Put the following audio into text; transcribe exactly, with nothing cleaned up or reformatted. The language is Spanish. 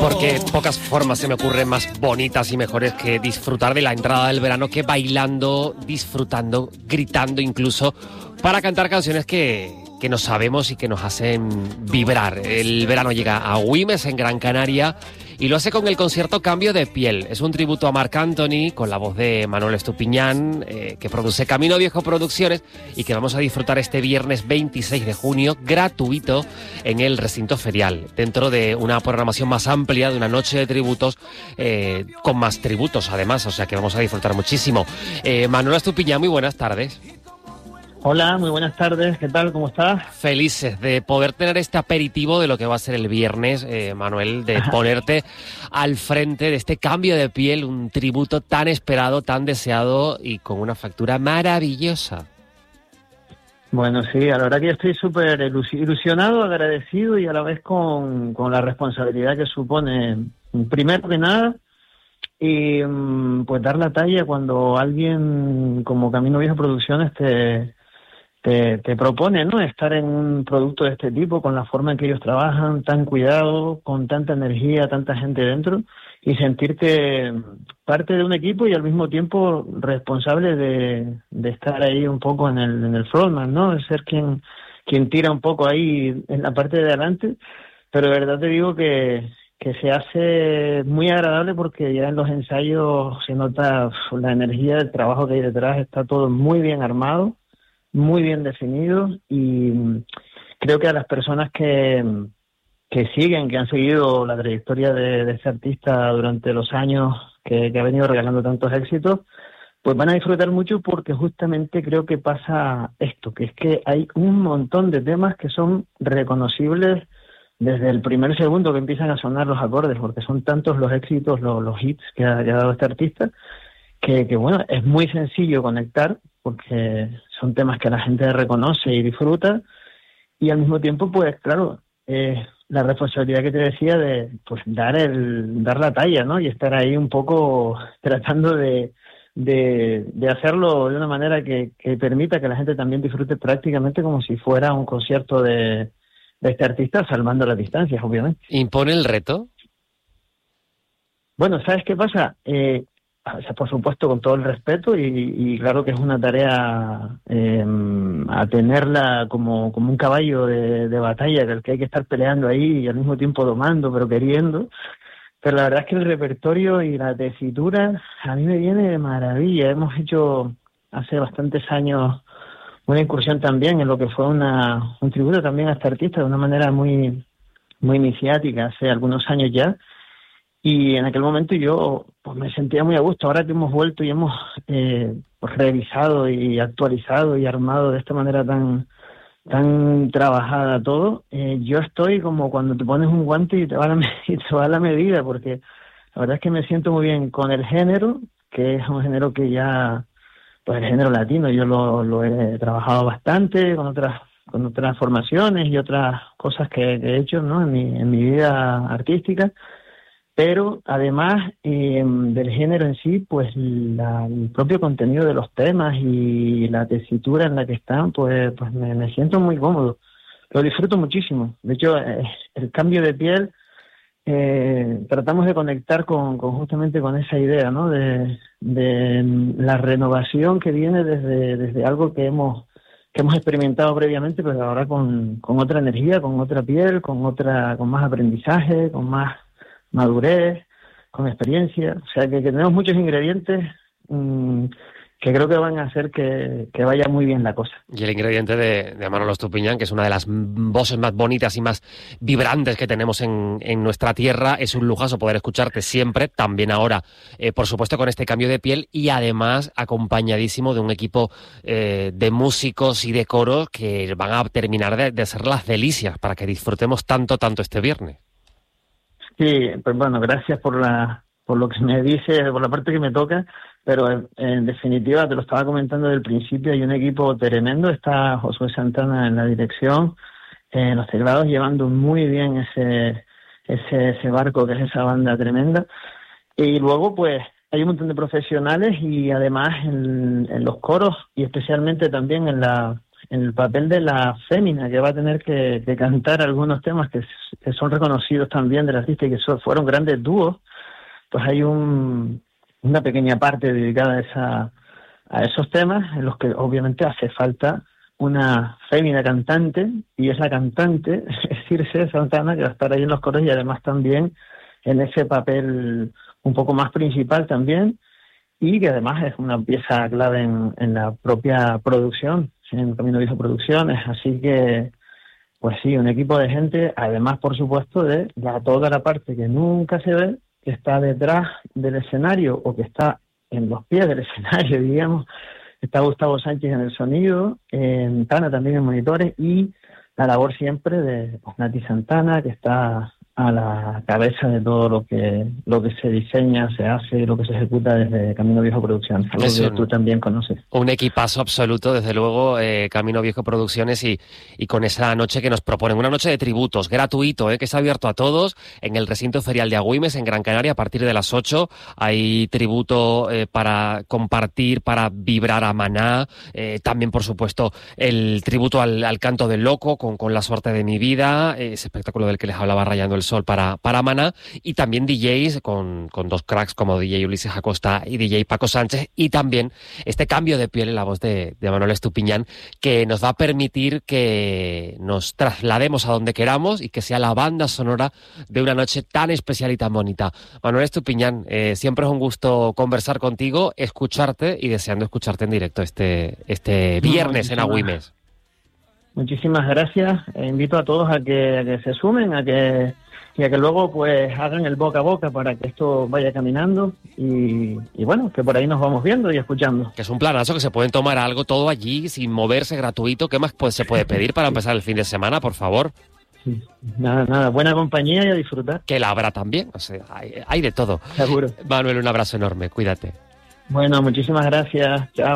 Porque pocas formas se me ocurren más bonitas y mejores que disfrutar de la entrada del verano que bailando, disfrutando, gritando incluso, para cantar canciones que, que nos sabemos y que nos hacen vibrar. El verano llega a Güímez, en Gran Canaria, y lo hace con el concierto Cambio de Piel. Es un tributo a Marc Anthony, con la voz de Manuel Estupiñán, eh, que produce Camino Viejo Producciones, y que vamos a disfrutar este viernes veintiséis de junio, gratuito, en el recinto ferial, dentro de una programación más amplia, de una noche de tributos, eh, con más tributos además, o sea que vamos a disfrutar muchísimo. Eh, Manuel Estupiñán, muy buenas tardes. Hola, muy buenas tardes, ¿qué tal? ¿Cómo estás? Felices de poder tener este aperitivo de lo que va a ser el viernes, eh, Manuel, de ponerte al frente de este Cambio de Piel, un tributo tan esperado, tan deseado y con una factura maravillosa. Bueno, sí, la verdad que yo estoy súper ilusionado, agradecido y a la vez con, con la responsabilidad que supone, primero que nada, y pues dar la talla cuando alguien como Camino Viejo Producciones te... Te, te propone, ¿no?, estar en un producto de este tipo, con la forma en que ellos trabajan, tan cuidado, con tanta energía, tanta gente dentro, y sentirte parte de un equipo y al mismo tiempo responsable de, de estar ahí un poco en el, en el frontman, ¿no?, de ser quien, quien tira un poco ahí en la parte de adelante. Pero de verdad te digo que, que se hace muy agradable porque ya en los ensayos se nota uf, la energía del trabajo que hay detrás, está todo muy bien armado, muy bien definido, y creo que a las personas que, que siguen, que han seguido la trayectoria de, de este artista durante los años que, que ha venido regalando tantos éxitos, pues van a disfrutar mucho porque justamente creo que pasa esto, que es que hay un montón de temas que son reconocibles desde el primer segundo que empiezan a sonar los acordes, porque son tantos los éxitos, los, los hits que ha, que ha dado este artista, que, que bueno, es muy sencillo conectar, porque son temas que la gente reconoce y disfruta, y al mismo tiempo, pues claro, eh, la responsabilidad que te decía de pues dar el dar la talla, ¿no?, y estar ahí un poco tratando de, de, de hacerlo de una manera que, que permita que la gente también disfrute prácticamente como si fuera un concierto de, de este artista, salvando las distancias, obviamente. ¿Impone el reto? Bueno, ¿sabes qué pasa? Eh, O sea, por supuesto, con todo el respeto, y, y claro que es una tarea eh, a tenerla como, como un caballo de, de batalla, que el que hay que estar peleando ahí y al mismo tiempo domando, pero queriendo. Pero la verdad es que el repertorio y la tesitura a mí me viene de maravilla. Hemos hecho hace bastantes años una incursión también en lo que fue una, un tributo también a este artista de una manera muy, muy iniciática, hace algunos años ya. Y en aquel momento yo pues me sentía muy a gusto. Ahora que hemos vuelto y hemos eh, pues, revisado y actualizado y armado de esta manera tan tan trabajada todo, eh, yo estoy como cuando te pones un guante y te va a la, y te va a la medida, porque la verdad es que me siento muy bien con el género, que es un género que ya, pues el género latino, yo lo, lo he trabajado bastante con otras con otras formaciones y otras cosas que, que he hecho, ¿no?, en mi, en mi vida artística. Pero además eh, del género en sí, pues la, el propio contenido de los temas y la tesitura en la que están, pues, pues me, me siento muy cómodo. Lo disfruto muchísimo. De hecho, eh, el Cambio de Piel, eh, tratamos de conectar con, con justamente con esa idea, ¿no?, de, de la renovación que viene desde, desde algo que hemos que hemos experimentado previamente, pero ahora con, con otra energía, con otra piel, con otra, con más aprendizaje, con más madurez, con experiencia. O sea que, que tenemos muchos ingredientes mmm, que creo que van a hacer que, que vaya muy bien la cosa. Y el ingrediente de, de Manolo Estupiñán, que es una de las voces más bonitas y más vibrantes que tenemos en, en nuestra tierra. Es un lujazo poder escucharte siempre, también ahora, eh, por supuesto, con este Cambio de Piel, y además acompañadísimo de un equipo eh, de músicos y de coros que van a terminar de, de ser las delicias para que disfrutemos tanto, tanto este viernes. Sí, pues bueno, gracias por la por lo que me dice, por la parte que me toca, pero en, en definitiva, te lo estaba comentando desde el principio, hay un equipo tremendo, está Josué Santana en la dirección, en eh, los teclados, llevando muy bien ese, ese ese barco que es esa banda tremenda, y luego pues hay un montón de profesionales, y además en, en los coros, y especialmente también en la en el papel de la fémina, que va a tener que, que cantar algunos temas que, que son reconocidos también del artista y que son, fueron grandes dúos, pues hay un, una pequeña parte dedicada a, esa, a esos temas en los que obviamente hace falta una fémina cantante, y esa cantante es Circe Santana, que va a estar ahí en los coros y además también en ese papel un poco más principal también, y que además es una pieza clave en, en la propia producción, en Camino Viejo Producciones. Así que, pues sí, un equipo de gente, además, por supuesto, de la, toda la parte que nunca se ve, que está detrás del escenario o que está en los pies del escenario, digamos. Está Gustavo Sánchez en el sonido, en Tana también en monitores, y la labor siempre de Nati Santana, que está a la cabeza de todo lo que lo que se diseña, se hace, lo que se ejecuta desde Camino Viejo Producciones, algo es que un, tú también conoces. Un equipazo absoluto, desde luego, eh, Camino Viejo Producciones, y, y con esa noche que nos proponen, una noche de tributos, gratuito, eh, que está abierto a todos, en el recinto ferial de Agüimes, en Gran Canaria, a partir de las ocho. Hay tributo eh, para compartir, para vibrar a Maná, eh, también, por supuesto, el tributo al, al canto del loco, con, con La suerte de mi vida, eh, ese espectáculo del que les hablaba Rayando el Sol para, para Maná, y también D Js con, con dos cracks como D J Ulises Acosta y D J Paco Sánchez, y también este cambio de piel en la voz de, de Manuel Estupiñán, que nos va a permitir que nos traslademos a donde queramos y que sea la banda sonora de una noche tan especial y tan bonita. Manuel Estupiñán, eh, siempre es un gusto conversar contigo, escucharte, y deseando escucharte en directo este, este viernes no, en Agüimes. Muchísimas gracias. E invito a todos a que, a que se sumen, a que y a que luego pues hagan el boca a boca para que esto vaya caminando, y, y bueno, que por ahí nos vamos viendo y escuchando. Que es un planazo, que se pueden tomar algo todo allí sin moverse, gratuito. ¿Qué más pues se puede pedir para empezar el fin de semana, por favor? Sí. Nada, nada, buena compañía y a disfrutar. Que la habrá también, o sea, hay, hay de todo. Seguro. Manuel, un abrazo enorme, cuídate. Bueno, muchísimas gracias, chao.